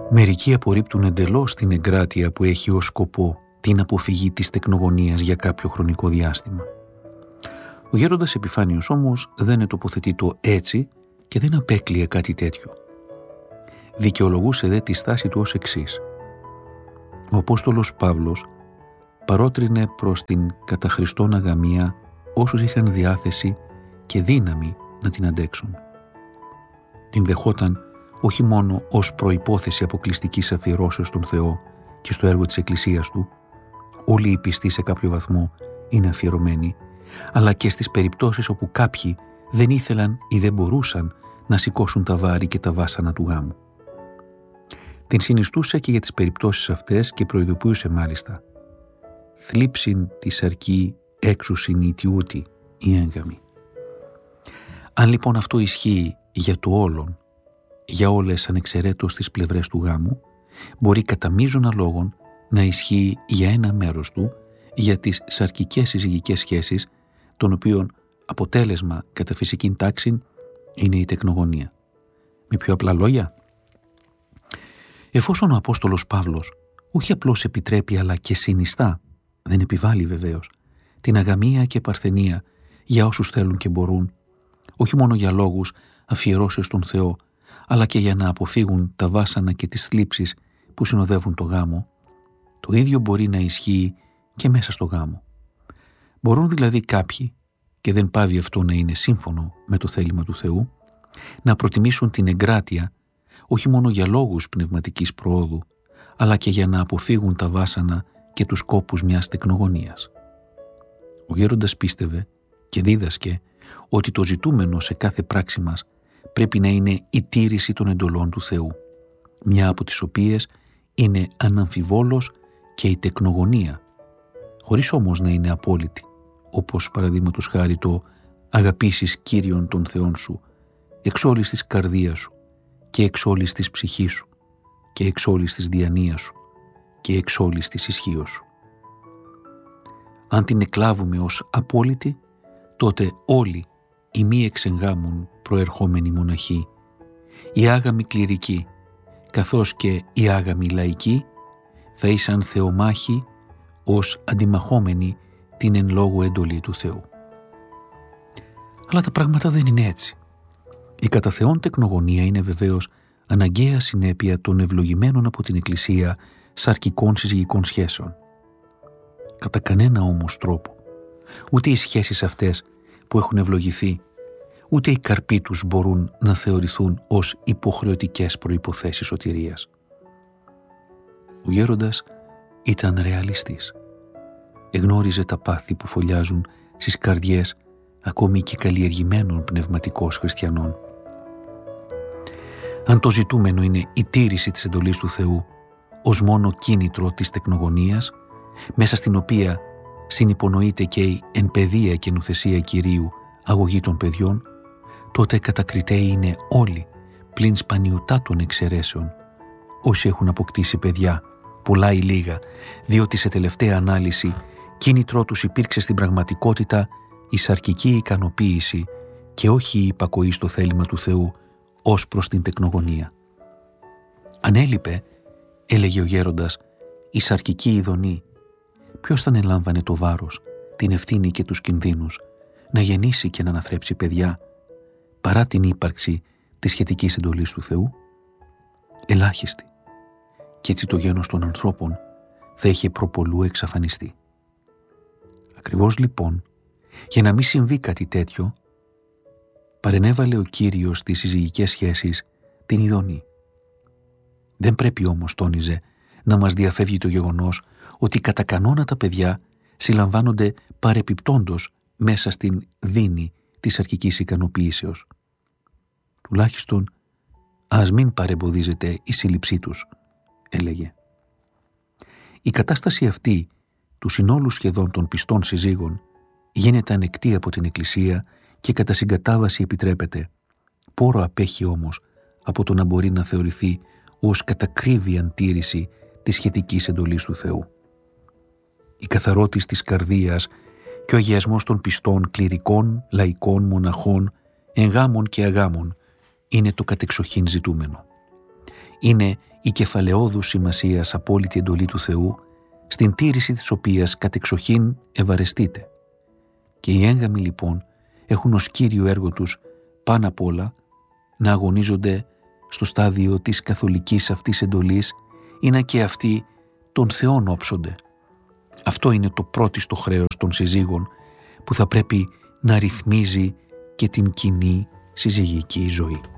Μερικοί απορρίπτουν εντελώς την εγκράτεια που έχει ως σκοπό την αποφυγή της τεκνογωνίας για κάποιο χρονικό διάστημα. Ο γέροντας Επιφάνιος όμως δεν τοποθετεί το έτσι και δεν απέκλειε κάτι τέτοιο. Δικαιολογούσε δε τη στάση του ως εξής. Ο Απόστολος Παύλος παρότρινε προς την κατά Χριστόν αγαμία όσους είχαν διάθεση και δύναμη να την αντέξουν. Την δεχόταν όχι μόνο ως προϋπόθεση αποκλειστικής αφιερώσεως στον Θεό και στο έργο της Εκκλησίας Του, όλοι οι πιστοί σε κάποιο βαθμό είναι αφιερωμένοι, αλλά και στις περιπτώσεις όπου κάποιοι δεν ήθελαν ή δεν μπορούσαν να σηκώσουν τα βάρη και τα βάσανα του γάμου. Την συνιστούσε και για τις περιπτώσεις αυτές και προειδοποιούσε μάλιστα «θλίψιν τη σαρκή έξουσιν η τιούτη η έγγαμη». Αν λοιπόν αυτό ισχύει για το όλον, για όλες ανεξαιρέτως τις πλευρές του γάμου, μπορεί κατά μείζωνα λόγων να ισχύει για ένα μέρος του, για τις σαρκικές συζυγικές σχέσεις, των οποίων αποτέλεσμα κατά φυσικήν τάξην είναι η τεκνογωνία. Με πιο απλά λόγια, εφόσον ο Απόστολος Παύλος όχι απλώς επιτρέπει αλλά και συνιστά, δεν επιβάλλει βεβαίως, την αγαμία και παρθενία για όσους θέλουν και μπορούν, όχι μόνο για λόγους αφιερώσεως στον Θεό, αλλά και για να αποφύγουν τα βάσανα και τις θλίψεις που συνοδεύουν το γάμο, το ίδιο μπορεί να ισχύει και μέσα στο γάμο. Μπορούν δηλαδή κάποιοι, και δεν πάβει αυτό να είναι σύμφωνο με το θέλημα του Θεού, να προτιμήσουν την εγκράτεια όχι μόνο για λόγους πνευματικής προόδου, αλλά και για να αποφύγουν τα βάσανα και τους σκόπους μιας τεκνογωνίας. Ο γέροντας πίστευε και δίδασκε ότι το ζητούμενο σε κάθε πράξη μας πρέπει να είναι η τήρηση των εντολών του Θεού, μια από τις οποίες είναι αναμφιβόλως και η τεκνογωνία, χωρίς όμως να είναι απόλυτη, όπως παραδείγματος χάρη το «αγαπήσεις Κύριον τον Θεόν σου, εξ όλης της καρδίας σου και εξ όλης της ψυχής σου και εξ όλης της διανοίας σου και εξ όλης της ισχύως σου». Αν την εκλάβουμε ως απόλυτη, τότε όλοι οι μη εξεγγάμων προερχόμενοι μοναχοί, οι άγαμοι κληρικοί, καθώς και οι άγαμοι λαϊκοί, θα ήσαν θεομάχοι ως αντιμαχόμενοι την εν λόγω εντολή του Θεού. Αλλά τα πράγματα δεν είναι έτσι. Η κατά Θεόν τεκνογωνία είναι βεβαίως αναγκαία συνέπεια των ευλογημένων από την Εκκλησία σαρκικών συζυγικών σχέσεων. Κατά κανένα όμως τρόπο, ούτε οι σχέσεις αυτές που έχουν ευλογηθεί, ούτε οι καρποί τους μπορούν να θεωρηθούν ως υποχρεωτικές προϋποθέσεις σωτηρίας. Ο γέροντας ήταν ρεαλιστής. Εγνώριζε τα πάθη που φωλιάζουν στις καρδιές ακόμη και καλλιεργημένων πνευματικώς χριστιανών. Αν το ζητούμενο είναι η τήρηση της εντολής του Θεού ως μόνο κίνητρο της τεκνογωνίας, μέσα στην οποία συνυπονοείται και η εν παιδεία και νουθεσία Κυρίου αγωγή των παιδιών, τότε κατακριτέοι είναι όλοι πλην σπανιωτάτων εξαιρέσεων όσοι έχουν αποκτήσει παιδιά, πολλά ή λίγα, διότι σε τελευταία ανάλυση κίνητρό τους υπήρξε στην πραγματικότητα η σαρκική ικανοποίηση και όχι η υπακοή στο θέλημα του Θεού ως προς την τεκνογωνία. Αν έλειπε, έλεγε ο γέροντας, η σαρκική ειδονή, ποιος θα ανελάμβανε το βάρος, την ευθύνη και τους κινδύνους να γεννήσει και να αναθρέψει παιδιά παρά την ύπαρξη της σχετικής εντολής του Θεού? Ελάχιστη. Και έτσι το γένος των ανθρώπων θα είχε προπολού εξαφανιστεί. Ακριβώς λοιπόν, για να μην συμβεί κάτι τέτοιο, παρενέβαλε ο Κύριος στις συζυγικές σχέσεις την ειδονή. Δεν πρέπει όμως, τόνιζε, να μας διαφεύγει το γεγονός ότι κατά κανόνα τα παιδιά συλλαμβάνονται παρεπιπτόντως μέσα στην δίνη της αρχικής ικανοποίησεως. Τουλάχιστον ας μην παρεμποδίζεται η σύλληψή τους, έλεγε. Η κατάσταση αυτή του συνόλου σχεδόν των πιστών συζύγων γίνεται ανεκτή από την Εκκλησία και κατά συγκατάβαση επιτρέπεται. Πόρο απέχει όμως από το να μπορεί να θεωρηθεί ως κατακρίβη αντίρρηση της σχετικής εντολής του Θεού. Η καθαρότης της καρδίας και ο αγιασμός των πιστών κληρικών, λαϊκών, μοναχών, εγγάμων και αγάμων είναι το κατεξοχήν ζητούμενο. Είναι η κεφαλαιόδους σημασίας απόλυτη εντολή του Θεού, στην τήρηση της οποίας κατεξοχήν ευαρεστείτε. Και οι έγγαμοι λοιπόν έχουν ως κύριο έργο τους πάνω απ' όλα να αγωνίζονται στο στάδιο της καθολικής αυτής εντολής ή να και αυτοί των Θεών όψονται. Αυτό είναι το πρώτιστο χρέος των συζύγων που θα πρέπει να ρυθμίζει και την κοινή συζυγική ζωή.